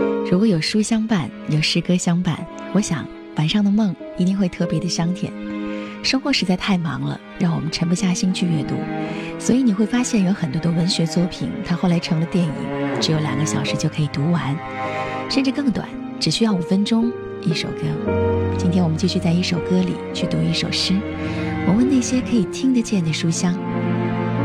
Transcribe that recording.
如果有书相伴，有诗歌相伴，我想晚上的梦一定会特别的香甜。生活实在太忙了，让我们沉不下心去阅读，所以你会发现有很多的文学作品它后来成了电影，只有2个小时就可以读完，甚至更短，只需要5分钟一首歌。今天我们继续在一首歌里去读一首诗，我问那些可以听得见的书香。